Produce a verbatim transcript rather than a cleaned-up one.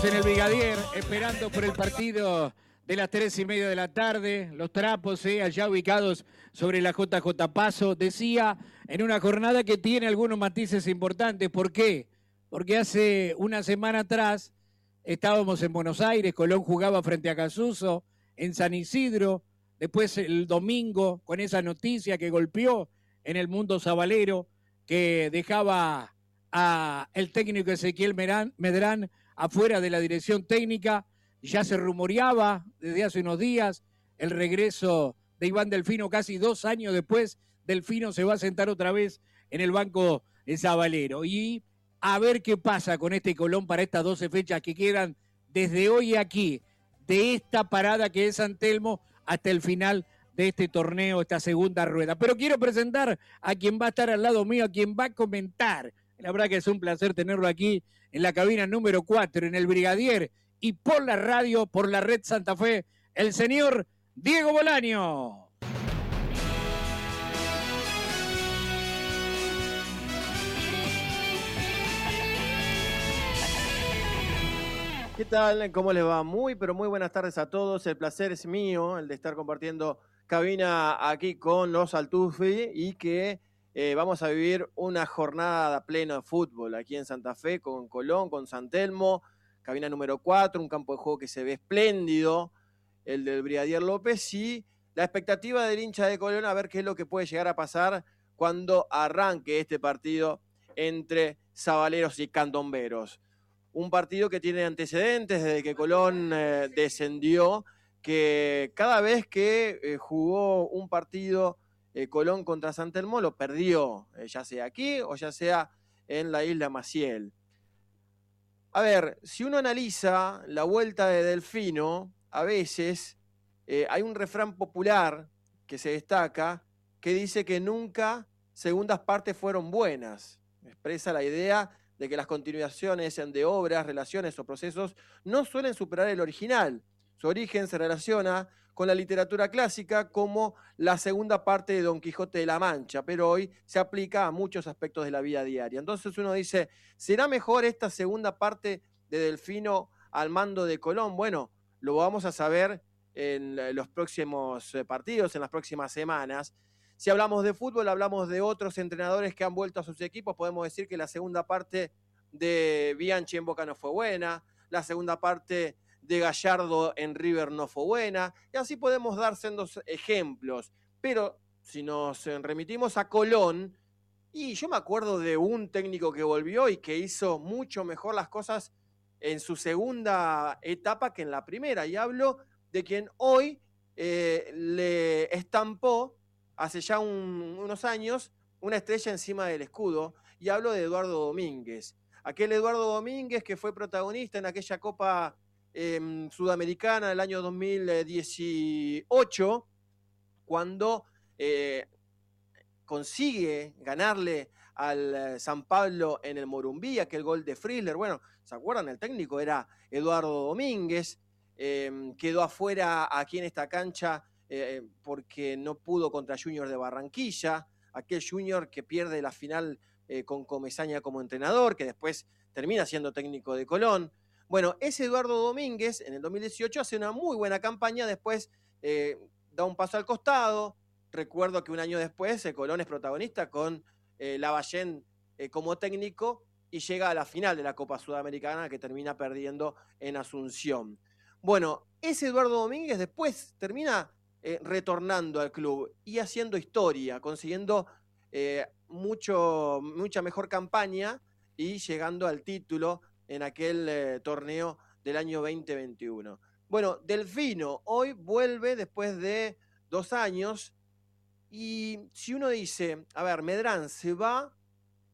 En el Brigadier, esperando por el partido de las tres y media de la tarde, los trapos eh, allá ubicados sobre la J J Paso, decía en una jornada que tiene algunos matices importantes. ¿Por qué? Porque hace una semana atrás estábamos en Buenos Aires, Colón jugaba frente a Casuso, en San Isidro, después el domingo con esa noticia que golpeó en el mundo sabalero, que dejaba a el técnico Ezequiel Medrán afuera de la dirección técnica. Ya se rumoreaba desde hace unos días el regreso de Iván Delfino, casi dos años después. Delfino se va a sentar otra vez en el banco sabalero. Y a ver qué pasa con este Colón para estas doce fechas que quedan desde hoy aquí, de esta parada que es San Telmo hasta el final de este torneo, esta segunda rueda. Pero quiero presentar a quien va a estar al lado mío, a quien va a comentar. La verdad que es un placer tenerlo aquí en la cabina número cuatro, en el Brigadier, y por la radio, por la Red Santa Fe, el señor Diego Bolaño. ¿Qué tal? ¿Cómo les va? Muy, pero muy buenas tardes a todos. El placer es mío, el de estar compartiendo cabina aquí con los Altufi y que eh, vamos a vivir una jornada plena de fútbol aquí en Santa Fe con Colón, con San Telmo, cabina número cuatro, un campo de juego que se ve espléndido, el del Brigadier López, y la expectativa del hincha de Colón a ver qué es lo que puede llegar a pasar cuando arranque este partido entre sabaleros y candomberos. Un partido que tiene antecedentes desde que Colón eh, descendió, que cada vez que eh, jugó un partido eh, Colón contra San Telmo lo perdió, eh, ya sea aquí o ya sea en la isla Maciel. A ver, si uno analiza la vuelta de Delfino, a veces eh, hay un refrán popular que se destaca que dice que nunca segundas partes fueron buenas. Expresa la idea de que las continuaciones de obras, relaciones o procesos no suelen superar el original. Su origen se relaciona con la literatura clásica como la segunda parte de Don Quijote de la Mancha, pero hoy se aplica a muchos aspectos de la vida diaria. Entonces uno dice, ¿será mejor esta segunda parte de Delfino al mando de Colón? Bueno, lo vamos a saber en los próximos partidos, en las próximas semanas. Si hablamos de fútbol, hablamos de otros entrenadores que han vuelto a sus equipos. Podemos decir que la segunda parte de Bianchi en Boca no fue buena, la segunda parte de Gallardo en River no fue buena, y así podemos dar sendos ejemplos. Pero si nos remitimos a Colón, y yo me acuerdo de un técnico que volvió y que hizo mucho mejor las cosas en su segunda etapa que en la primera, y hablo de quien hoy eh, le estampó hace ya un, unos años una estrella encima del escudo, y hablo de Eduardo Domínguez. Aquel Eduardo Domínguez que fue protagonista en aquella Copa eh, Sudamericana del año dos mil dieciocho, cuando eh, consigue ganarle al San Pablo en el Morumbí, aquel gol de Frizzler. Bueno, ¿se acuerdan? El técnico era Eduardo Domínguez, eh, quedó afuera aquí en esta cancha eh, porque no pudo contra Junior de Barranquilla, aquel Junior que pierde la final eh, con Comesaña como entrenador, que después termina siendo técnico de Colón. Bueno, ese Eduardo Domínguez en el dos mil dieciocho hace una muy buena campaña, después eh, da un paso al costado. Recuerdo que un año después eh, Colón es protagonista con eh, Lavallén eh, como técnico y llega a la final de la Copa Sudamericana que termina perdiendo en Asunción. Bueno, ese Eduardo Domínguez después termina eh, retornando al club y haciendo historia, consiguiendo eh, mucho, mucha mejor campaña y llegando al título en aquel eh, torneo del año veinte veintiuno. Bueno, Delfino hoy vuelve después de dos años. Y si uno dice, a ver, Medrán se va